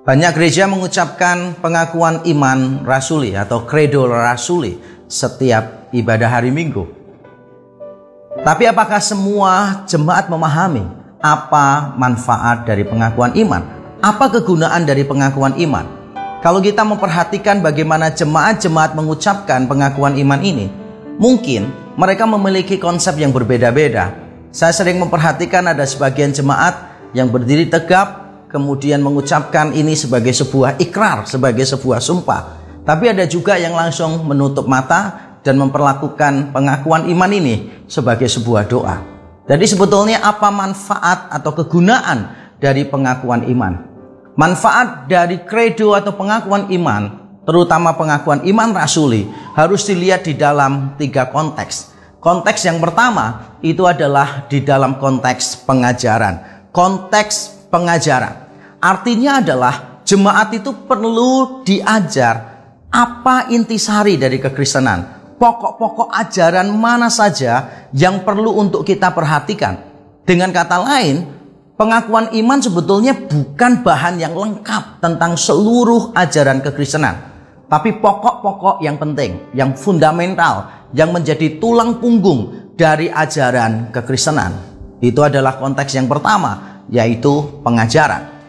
Banyak gereja mengucapkan pengakuan iman rasuli atau credo rasuli setiap ibadah hari Minggu. Tapi apakah semua jemaat memahami apa manfaat dari pengakuan iman? Apa kegunaan dari pengakuan iman? Kalau kita memperhatikan bagaimana jemaat-jemaat mengucapkan pengakuan iman ini, mungkin mereka memiliki konsep yang berbeda-beda. Saya sering memperhatikan ada sebagian jemaat yang berdiri tegap, kemudian mengucapkan ini sebagai sebuah ikrar, sebagai sebuah sumpah. Tapi ada juga yang langsung menutup mata dan memperlakukan pengakuan iman ini sebagai sebuah doa. Jadi sebetulnya apa manfaat atau kegunaan dari pengakuan iman? Manfaat dari credo atau pengakuan iman, terutama pengakuan iman rasuli, harus dilihat di dalam 3 konteks. Konteks yang pertama itu adalah di dalam konteks pengajaran. Konteks pengajaran artinya adalah jemaat itu perlu diajar apa intisari dari kekristenan, pokok-pokok ajaran mana saja yang perlu untuk kita perhatikan. Dengan kata lain, pengakuan iman sebetulnya bukan bahan yang lengkap tentang seluruh ajaran kekristenan, tapi pokok-pokok yang penting, yang fundamental, yang menjadi tulang punggung dari ajaran kekristenan. Itu adalah konteks yang pertama, yaitu pengajaran.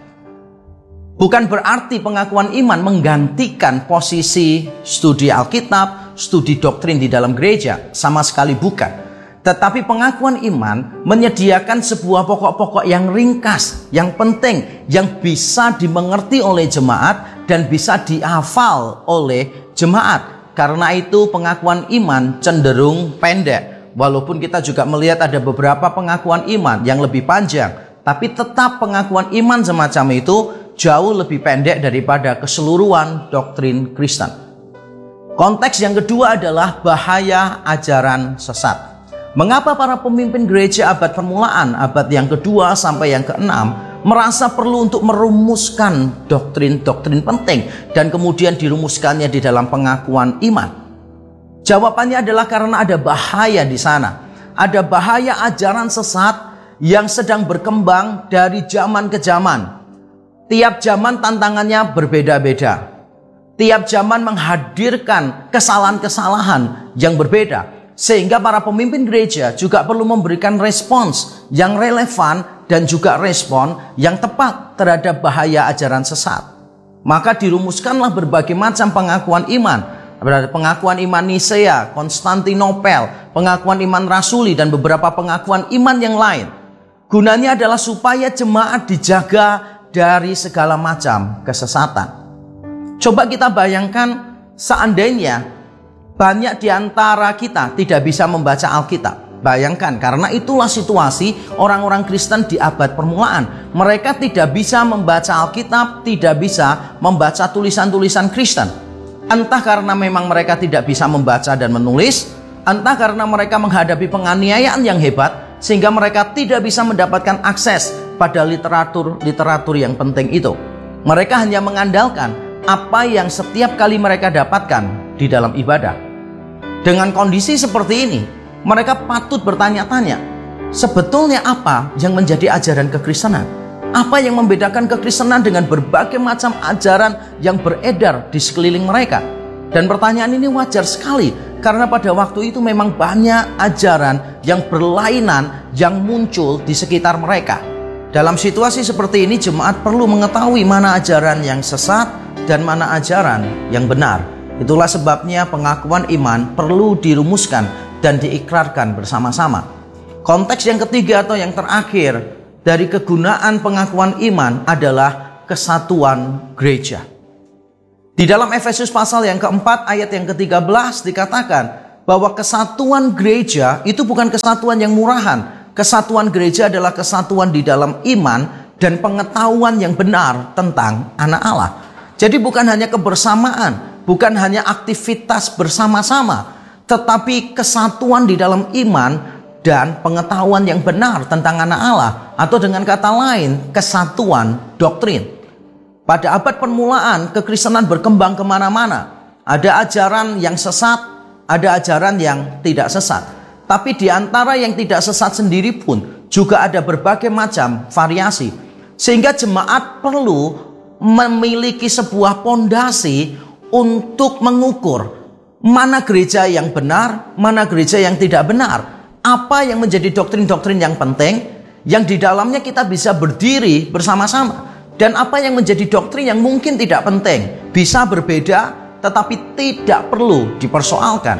Bukan berarti pengakuan iman menggantikan posisi studi Alkitab, studi doktrin di dalam gereja, sama sekali bukan. Tetapi pengakuan iman menyediakan sebuah pokok-pokok yang ringkas, yang penting, yang bisa dimengerti oleh jemaat dan bisa dihafal oleh jemaat. Karena itu pengakuan iman cenderung pendek. Walaupun kita juga melihat ada beberapa pengakuan iman yang lebih panjang, tapi tetap pengakuan iman semacam itu jauh lebih pendek daripada keseluruhan doktrin Kristen. Konteks yang kedua adalah bahaya ajaran sesat. Mengapa para pemimpin gereja abad permulaan, abad yang kedua sampai yang keenam, merasa perlu untuk merumuskan doktrin-doktrin penting dan kemudian dirumuskannya di dalam pengakuan iman? Jawabannya adalah karena ada bahaya di sana. Ada bahaya ajaran sesat yang sedang berkembang dari zaman ke zaman. Tiap zaman tantangannya berbeda-beda. Tiap zaman menghadirkan kesalahan-kesalahan yang berbeda. Sehingga para pemimpin gereja juga perlu memberikan respons yang relevan dan juga respon yang tepat terhadap bahaya ajaran sesat. Maka dirumuskanlah berbagai macam pengakuan iman. Ada pengakuan iman Nisea, Konstantinopel, pengakuan iman rasuli, dan beberapa pengakuan iman yang lain. Gunanya adalah supaya jemaat dijaga dari segala macam kesesatan. Coba kita bayangkan seandainya banyak di antara kita tidak bisa membaca Alkitab. Bayangkan, karena itulah situasi orang-orang Kristen di abad permulaan. Mereka tidak bisa membaca Alkitab, tidak bisa membaca tulisan-tulisan Kristen. Entah karena memang mereka tidak bisa membaca dan menulis, entah karena mereka menghadapi penganiayaan yang hebat, sehingga mereka tidak bisa mendapatkan akses pada literatur yang penting itu. Mereka hanya mengandalkan apa yang setiap kali mereka dapatkan di dalam ibadah. Dengan kondisi seperti ini, mereka patut bertanya-tanya, sebetulnya apa yang menjadi ajaran kekristenan? Apa yang membedakan kekristenan dengan berbagai macam ajaran yang beredar di sekeliling mereka? Dan pertanyaan ini wajar sekali, karena pada waktu itu memang banyak ajaran yang berlainan yang muncul di sekitar mereka. Dalam situasi seperti ini, jemaat perlu mengetahui mana ajaran yang sesat dan mana ajaran yang benar. Itulah sebabnya pengakuan iman perlu dirumuskan dan diikrarkan bersama-sama. Konteks yang ketiga atau yang terakhir dari kegunaan pengakuan iman adalah kesatuan gereja. Di dalam Efesus pasal yang keempat ayat yang ke-13 dikatakan bahwa kesatuan gereja itu bukan kesatuan yang murahan. Kesatuan gereja adalah kesatuan di dalam iman dan pengetahuan yang benar tentang anak Allah. Jadi bukan hanya kebersamaan, bukan hanya aktivitas bersama-sama, tetapi kesatuan di dalam iman dan pengetahuan yang benar tentang anak Allah, atau dengan kata lain, kesatuan doktrin. Pada abad permulaan, kekristenan berkembang kemana-mana. Ada ajaran yang sesat, ada ajaran yang tidak sesat. Tapi di antara yang tidak sesat sendiri pun juga ada berbagai macam variasi. Sehingga jemaat perlu memiliki sebuah pondasi untuk mengukur mana gereja yang benar, mana gereja yang tidak benar. Apa yang menjadi doktrin-doktrin yang penting, yang di dalamnya kita bisa berdiri bersama-sama. Dan apa yang menjadi doktrin yang mungkin tidak penting, bisa berbeda, tetapi tidak perlu dipersoalkan.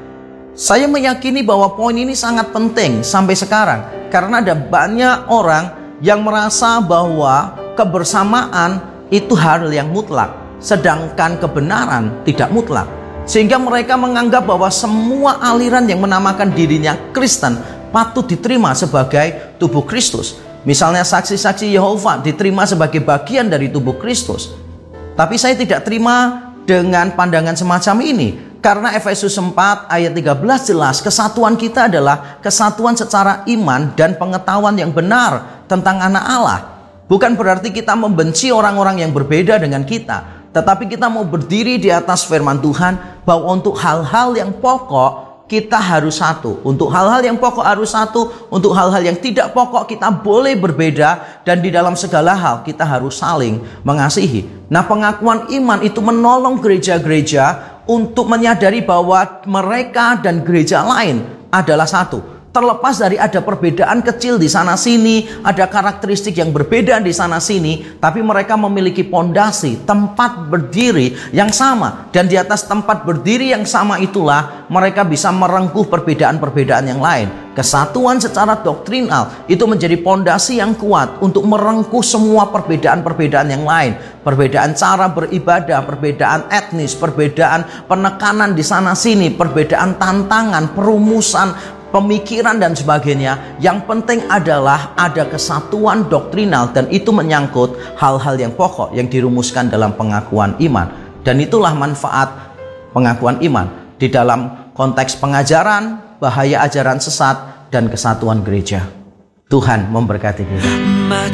Saya meyakini bahwa poin ini sangat penting sampai sekarang. Karena ada banyak orang yang merasa bahwa kebersamaan itu hal yang mutlak, sedangkan kebenaran tidak mutlak. Sehingga mereka menganggap bahwa semua aliran yang menamakan dirinya Kristen patut diterima sebagai tubuh Kristus. Misalnya saksi-saksi Yehova diterima sebagai bagian dari tubuh Kristus. Tapi saya tidak terima dengan pandangan semacam ini. Karena Efesus 4 ayat 13 jelas kesatuan kita adalah kesatuan secara iman dan pengetahuan yang benar tentang anak Allah. Bukan berarti kita membenci orang-orang yang berbeda dengan kita. Tetapi kita mau berdiri di atas firman Tuhan bahwa untuk hal-hal yang pokok kita harus satu. Untuk hal-hal yang pokok harus satu. Untuk hal-hal yang tidak pokok kita boleh berbeda. Dan di dalam segala hal kita harus saling mengasihi. Nah, pengakuan iman itu menolong gereja-gereja untuk menyadari bahwa mereka dan gereja lain adalah satu. Terlepas dari ada perbedaan kecil di sana-sini, ada karakteristik yang berbeda di sana-sini, tapi mereka memiliki pondasi, tempat berdiri yang sama. Dan di atas tempat berdiri yang sama itulah mereka bisa merengkuh perbedaan-perbedaan yang lain. Kesatuan secara doktrinal itu menjadi pondasi yang kuat untuk merengkuh semua perbedaan-perbedaan yang lain. Perbedaan cara beribadah, perbedaan etnis, perbedaan penekanan di sana-sini, perbedaan tantangan, perumusan, pemikiran dan sebagainya. Yang penting adalah ada kesatuan doktrinal dan itu menyangkut hal-hal yang pokok yang dirumuskan dalam pengakuan iman. Dan itulah manfaat pengakuan iman di dalam konteks pengajaran, bahaya ajaran sesat, dan kesatuan gereja. Tuhan memberkati kita.